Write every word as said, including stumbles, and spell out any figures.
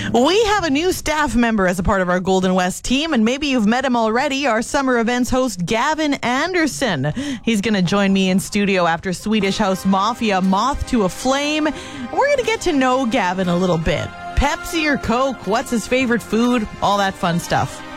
We have a new staff member as a part of our Golden West team, and maybe you've met him already, our summer events host, Gavin Anderson. He's going to join me in studio after Swedish House Mafia, Moth to a Flame. We're going to get to know Gavin a little bit. Pepsi or Coke? What's his favorite food? All that fun stuff.